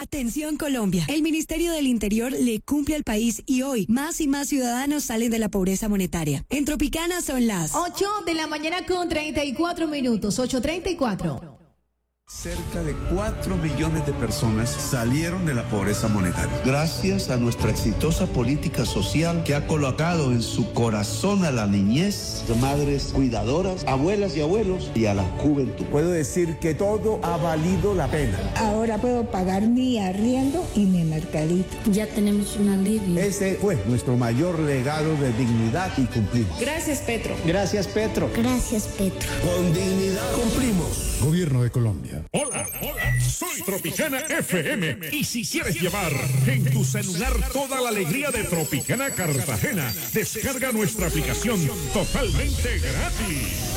Atención Colombia, el Ministerio del Interior le cumple al país y hoy más y más ciudadanos salen de la pobreza monetaria. En Tropicana son las 8 de la mañana con 34 minutos, 8:34. Cerca de 4 millones de personas salieron de la pobreza monetaria. Gracias a nuestra exitosa política social que ha colocado en su corazón a la niñez, madres cuidadoras, abuelas y abuelos y a la juventud. Puedo decir que todo ha valido la pena. Ahora puedo pagar mi arriendo y mi mercadito. Ya tenemos un alivio. Ese fue nuestro mayor legado de dignidad y cumplimos. Gracias, Petro. Gracias, Petro. Gracias, Petro. Con dignidad cumplimos. Gobierno de Colombia. Hola, soy Tropicana FM y si quieres llevar en tu celular toda la alegría de Tropicana Cartagena, descarga nuestra aplicación totalmente gratis.